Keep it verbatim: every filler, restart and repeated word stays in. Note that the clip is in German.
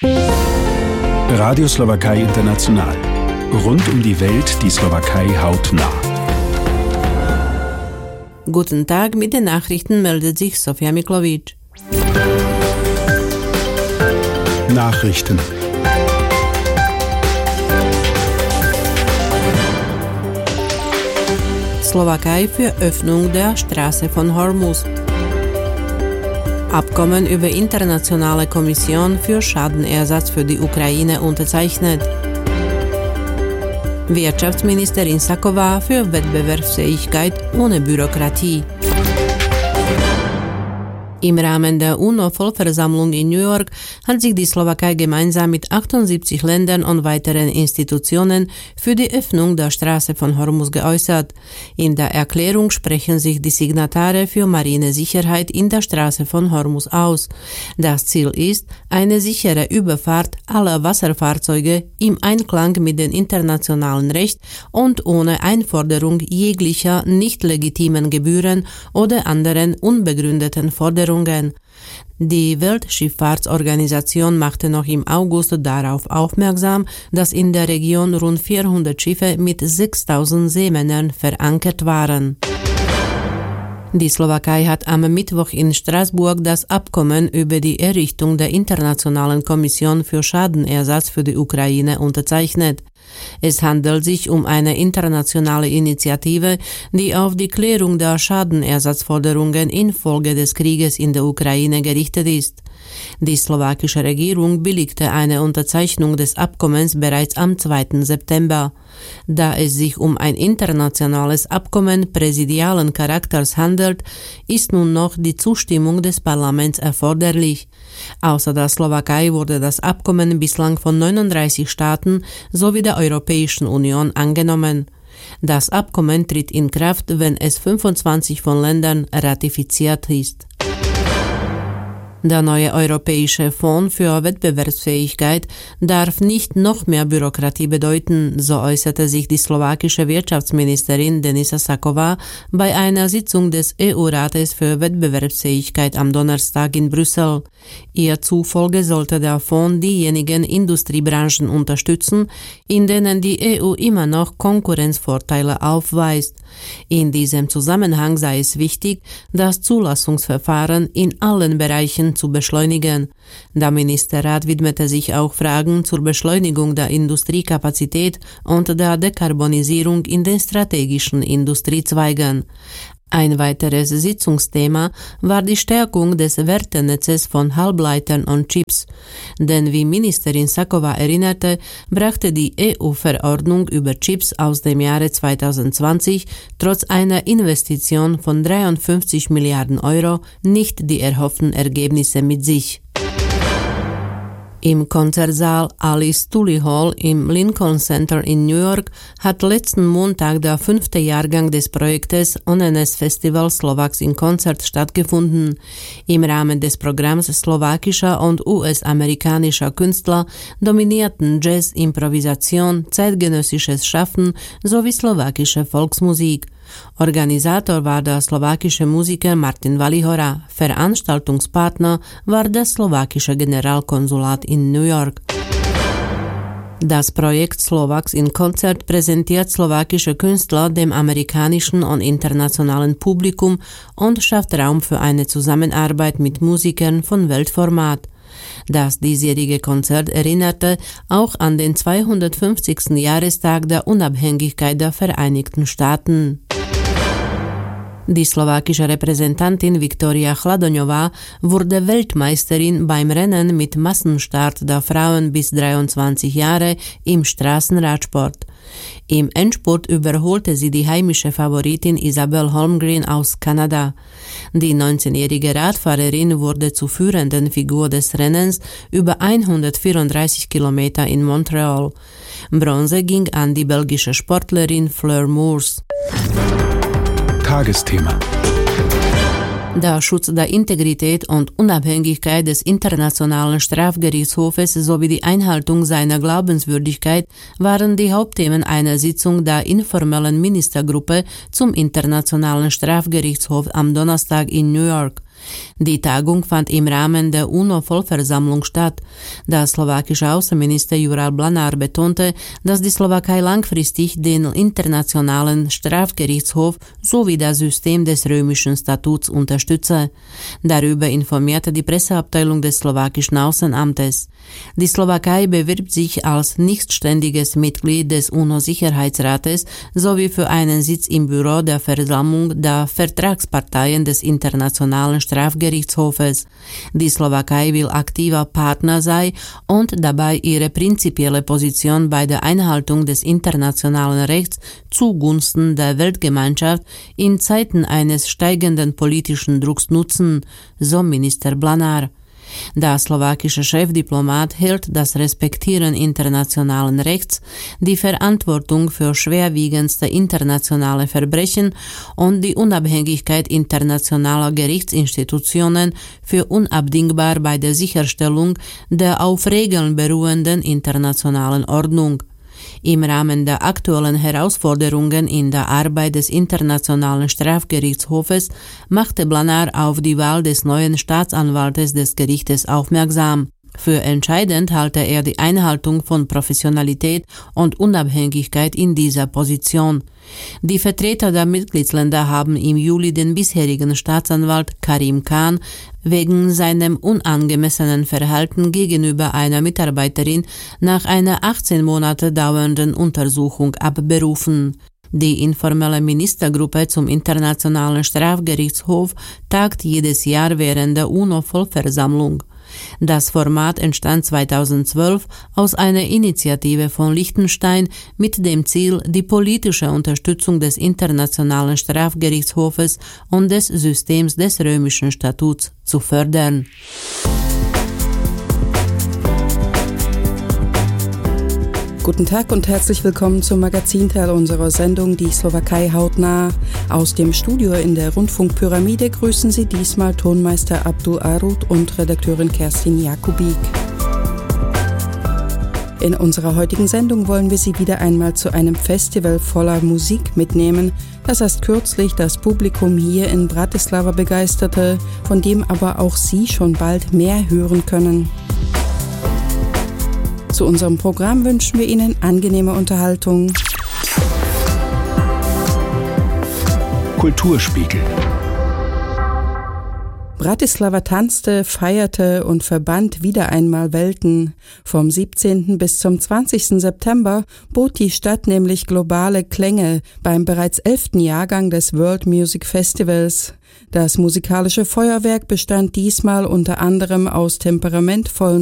Radio Slowakei International. Rund um die Welt die Slowakei hautnah. Guten Tag, mit den Nachrichten meldet sich Sofia Miklovic. Nachrichten. Slowakei für Öffnung der Straße von Hormuz. Abkommen über internationale Kommission für Schadenersatz für die Ukraine unterzeichnet. Wirtschaftsministerin Saková für Wettbewerbsfähigkeit ohne Bürokratie. Im Rahmen der UNO-Vollversammlung in New York hat sich die Slowakei gemeinsam mit achtundsiebzig Ländern und weiteren Institutionen für die Öffnung der Straße von Hormuz geäußert. In der Erklärung sprechen sich die Signatare für marine Sicherheit in der Straße von Hormuz aus. Das Ziel ist eine sichere Überfahrt aller Wasserfahrzeuge im Einklang mit dem internationalen Recht und ohne Einforderung jeglicher nicht legitimen Gebühren oder anderen unbegründeten Forderungen. Die Weltschifffahrtsorganisation machte noch im August darauf aufmerksam, dass in der Region rund vierhundert Schiffe mit sechstausend Seemännern verankert waren. Die Slowakei hat am Mittwoch in Straßburg das Abkommen über die Errichtung der Internationalen Kommission für Schadenersatz für die Ukraine unterzeichnet. Es handelt sich um eine internationale Initiative, die auf die Klärung der Schadenersatzforderungen infolge des Krieges in der Ukraine gerichtet ist. Die slowakische Regierung billigte eine Unterzeichnung des Abkommens bereits am zweiten September. Da es sich um ein internationales Abkommen präsidialen Charakters handelt, ist nun noch die Zustimmung des Parlaments erforderlich. Außer der Slowakei wurde das Abkommen bislang von neununddreißig Staaten sowie der Europäischen Union angenommen. Das Abkommen tritt in Kraft, wenn es fünfundzwanzig von Ländern ratifiziert ist. Der neue Europäische Fonds für Wettbewerbsfähigkeit darf nicht noch mehr Bürokratie bedeuten, so äußerte sich die slowakische Wirtschaftsministerin Denisa Saková bei einer Sitzung des E U-Rates für Wettbewerbsfähigkeit am Donnerstag in Brüssel. Ihr zufolge sollte der Fonds diejenigen Industriebranchen unterstützen, in denen die E U immer noch Konkurrenzvorteile aufweist. In diesem Zusammenhang sei es wichtig, das Zulassungsverfahren in allen Bereichen zu beschleunigen. Der Ministerrat widmete sich auch Fragen zur Beschleunigung der Industriekapazität und der Dekarbonisierung in den strategischen Industriezweigen. Ein weiteres Sitzungsthema war die Stärkung des Wertenetzes von Halbleitern und Chips. Denn wie Ministerin Saková erinnerte, brachte die E U-Verordnung über Chips aus dem Jahre zweitausendzwanzig trotz einer Investition von dreiundfünfzig Milliarden Euro nicht die erhofften Ergebnisse mit sich. Im Konzertsaal Alice Tully Hall im Lincoln Center in New York hat letzten Montag der fünfte Jahrgang des Projektes Onenes Festival Slovaks in Konzert stattgefunden. Im Rahmen des Programms slowakischer und U S-amerikanischer Künstler dominierten Jazz, Improvisation, zeitgenössisches Schaffen sowie slowakische Volksmusik. Organisator war der slowakische Musiker Martin Valihora, Veranstaltungspartner war das slowakische Generalkonsulat in New York. Das Projekt Slovaks in Konzert präsentiert slowakische Künstler dem amerikanischen und internationalen Publikum und schafft Raum für eine Zusammenarbeit mit Musikern von Weltformat. Das diesjährige Konzert erinnerte auch an den zweihundertfünfzigsten Jahrestag der Unabhängigkeit der Vereinigten Staaten. Die slowakische Repräsentantin Viktoria Chladoňová wurde Weltmeisterin beim Rennen mit Massenstart der Frauen bis dreiundzwanzig Jahre im Straßenradsport. Im Endspurt überholte sie die heimische Favoritin Isabelle Holmgren aus Kanada. Die neunzehnjährige Radfahrerin wurde zur führenden Figur des Rennens über hundertvierunddreißig Kilometer in Montreal. Bronze ging an die belgische Sportlerin Fleur Moors. Tagesthema. Der Schutz der Integrität und Unabhängigkeit des Internationalen Strafgerichtshofes sowie die Einhaltung seiner Glaubenswürdigkeit waren die Hauptthemen einer Sitzung der informellen Ministergruppe zum Internationalen Strafgerichtshof am Donnerstag in New York. Die Tagung fand im Rahmen der UNO-Vollversammlung statt. Der slowakische Außenminister Juraj Blanár betonte, dass die Slowakei langfristig den Internationalen Strafgerichtshof sowie das System des römischen Statuts unterstütze. Darüber informierte die Presseabteilung des slowakischen Außenamtes. Die Slowakei bewirbt sich als nichtständiges Mitglied des UNO-Sicherheitsrates sowie für einen Sitz im Büro der Versammlung der Vertragsparteien des Internationalen Strafgerichtshofes. Die Slowakei will aktiver Partner sein und dabei ihre prinzipielle Position bei der Einhaltung des internationalen Rechts zugunsten der Weltgemeinschaft in Zeiten eines steigenden politischen Drucks nutzen, so Minister Blanár. Der slowakische Chefdiplomat hält das Respektieren internationalen Rechts, die Verantwortung für schwerwiegendste internationale Verbrechen und die Unabhängigkeit internationaler Gerichtsinstitutionen für unabdingbar bei der Sicherstellung der auf Regeln beruhenden internationalen Ordnung. Im Rahmen der aktuellen Herausforderungen in der Arbeit des Internationalen Strafgerichtshofes machte Blanár auf die Wahl des neuen Staatsanwaltes des Gerichtes aufmerksam. Für entscheidend halte er die Einhaltung von Professionalität und Unabhängigkeit in dieser Position. Die Vertreter der Mitgliedsländer haben im Juli den bisherigen Staatsanwalt Karim Khan wegen seinem unangemessenen Verhalten gegenüber einer Mitarbeiterin nach einer achtzehn Monate dauernden Untersuchung abberufen. Die informelle Ministergruppe zum Internationalen Strafgerichtshof tagt jedes Jahr während der UNO-Vollversammlung. Das Format entstand zweitausendzwölf aus einer Initiative von Liechtenstein mit dem Ziel, die politische Unterstützung des Internationalen Strafgerichtshofes und des Systems des römischen Statuts zu fördern. Guten Tag und herzlich willkommen zum Magazinteil unserer Sendung Die Slowakei hautnah. Aus dem Studio in der Rundfunkpyramide grüßen Sie diesmal Tonmeister Abdul Arut und Redakteurin Kerstin Jakubik. In unserer heutigen Sendung wollen wir Sie wieder einmal zu einem Festival voller Musik mitnehmen, das erst kürzlich das Publikum hier in Bratislava begeisterte, von dem aber auch Sie schon bald mehr hören können. Zu unserem Programm wünschen wir Ihnen angenehme Unterhaltung. Kulturspiegel. Bratislava tanzte, feierte und verband wieder einmal Welten. Vom siebzehnten bis zum zwanzigsten September bot die Stadt nämlich globale Klänge beim bereits elften Jahrgang des World Music Festivals. Das musikalische Feuerwerk bestand diesmal unter anderem aus temperamentvollen